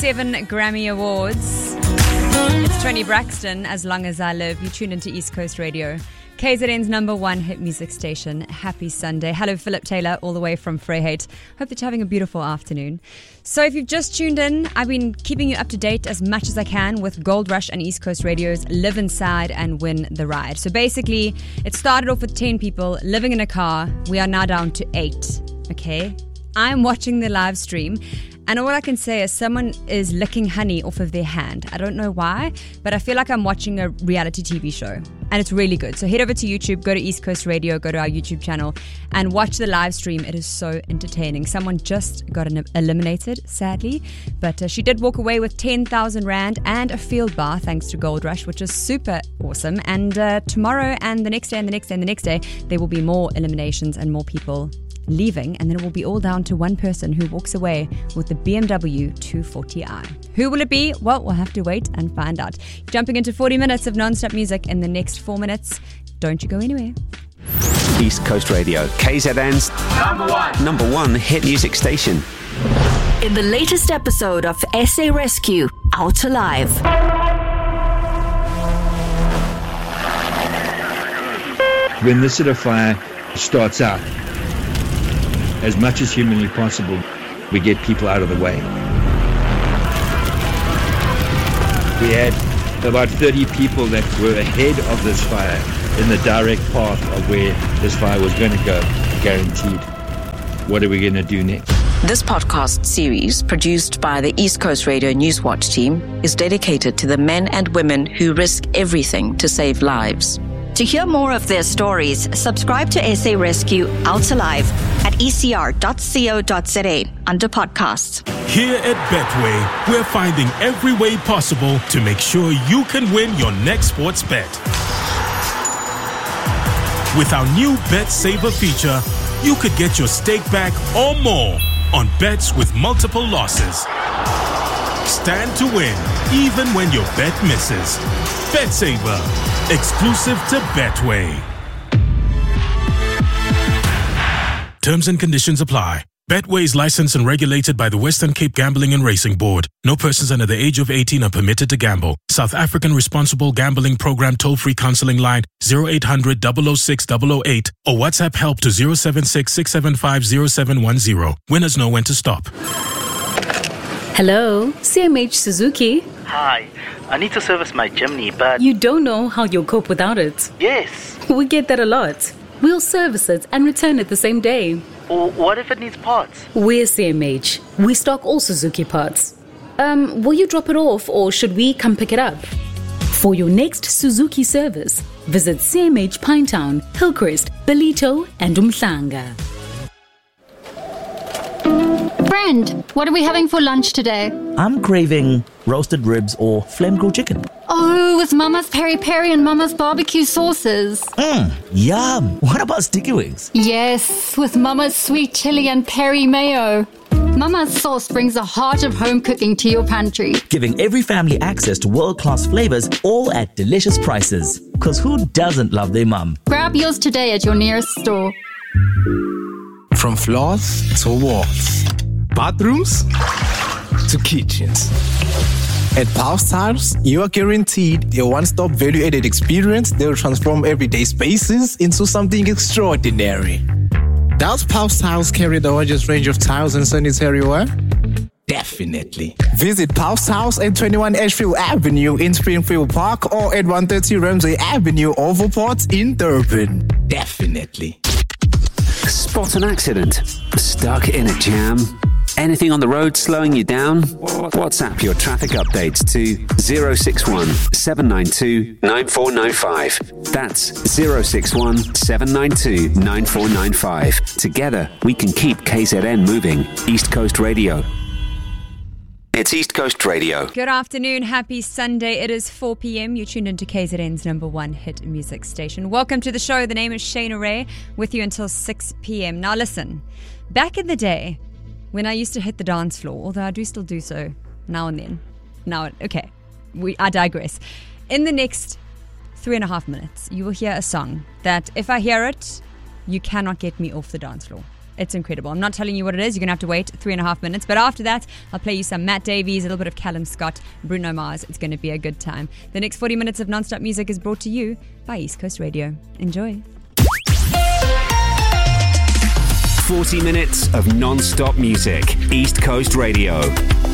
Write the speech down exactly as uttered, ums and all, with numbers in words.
seven Grammy Awards. It's Toni Braxton, As Long As I Live. You tuned into East Coast Radio, K Z N's number one hit music station. Happy Sunday. Hello, Philip Taylor, all the way from Vryheid. Hope that you're having a beautiful afternoon. So if you've just tuned in, I've been keeping you up to date as much as I can with Gold Rush and East Coast Radio's Live Inside and Win the Ride. So basically, it started off with ten people living in a car. We are now down to eight, okay? I'm watching the live stream, and all I can say is someone is licking honey off of their hand. I don't know why, but I feel like I'm watching a reality T V show, and it's really good. So head over to YouTube, go to East Coast Radio, go to our YouTube channel, and watch the live stream. It is so entertaining. Someone just got an- eliminated, sadly, but uh, she did walk away with ten thousand rand and a field bar thanks to Gold Rush, which is super awesome. And uh, tomorrow and the next day and the next day and the next day, there will be more eliminations and more people leaving, and then it will be all down to one person who walks away with the B M W two forty i. Who will it be? Well, we'll have to wait and find out. Jumping into forty minutes of non-stop music in the next four minutes. Don't you go anywhere. East Coast Radio, K Z N's number one, number one hit music station. In the latest episode of S A Rescue, Out Alive. When this sort of fire starts out, as much as humanly possible, we get people out of the way. We had about thirty people that were ahead of this fire in the direct path of where this fire was going to go, guaranteed. What are we going to do next? This podcast series, produced by the East Coast Radio Newswatch team, is dedicated to the men and women who risk everything to save lives. To hear more of their stories, subscribe to S A Rescue Out Alive at e c r dot co dot z a under podcasts. Here at Betway, we're finding every way possible to make sure you can win your next sports bet. With our new Bet Saver feature, you could get your stake back or more on bets with multiple losses. Stand to win, even when your bet misses. Bet Saver, exclusive to Betway. Terms and conditions apply. Betway is licensed and regulated by the Western Cape Gambling and Racing Board. No persons under the age of eighteen are permitted to gamble. South African Responsible Gambling Program toll-free counseling line zero eight hundred, double oh six, double oh eight or WhatsApp help to zero seven six, six seven five, zero seven one zero. Winners know when to stop. Hello, C M H Suzuki. Hi, I need to service my Jimny, but... You don't know how you'll cope without it. Yes. We get that a lot. We'll service it and return it the same day. Or what if it needs parts? We're C M H. We stock all Suzuki parts. Um, will you drop it off or should we come pick it up? For your next Suzuki service, visit C M H Pinetown, Hillcrest, Ballito and Umhlanga. Friend, what are we having for lunch today? I'm craving roasted ribs or flame grilled chicken. Oh, with Mama's peri peri and Mama's barbecue sauces. Mmm, yum. What about sticky wings? Yes, with Mama's sweet chili and peri mayo. Mama's sauce brings the heart of home cooking to your pantry. Giving every family access to world-class flavors, all at delicious prices. Because who doesn't love their mum? Grab yours today at your nearest store. From floors to walls, bathrooms to kitchens. At Pulse Tiles, you are guaranteed a one-stop value-added experience that will transform everyday spaces into something extraordinary. Does Pulse Tiles carry the largest range of tiles and sanitary ware? Definitely. Visit Pulse Tiles at twenty-one Ashfield Avenue in Springfield Park or at one thirty Ramsey Avenue, Overport in Durban. Definitely. Spot an accident? Stuck in a jam? Anything on the road slowing you down? WhatsApp your traffic updates to zero six one, seven nine two, nine four nine five. That's zero six one, seven nine two, nine four nine five. Together, we can keep K Z N moving. East Coast Radio. It's East Coast Radio. Good afternoon. Happy Sunday. It is four p.m. You're tuned into K Z N's number one hit music station. Welcome to the show. The name is Shayna Ray, with you until six p.m. Now listen, back in the day, when I used to hit the dance floor, although I do still do so now and then. Now, okay, we, I digress. In the next three and a half minutes, you will hear a song that if I hear it, you cannot get me off the dance floor. It's incredible. I'm not telling you what it is. You're going to have to wait three and a half minutes. But after that, I'll play you some Matt Davies, a little bit of Callum Scott, Bruno Mars. It's going to be a good time. The next forty minutes of non-stop music is brought to you by East Coast Radio. Enjoy. forty minutes of non-stop music. East Coast Radio.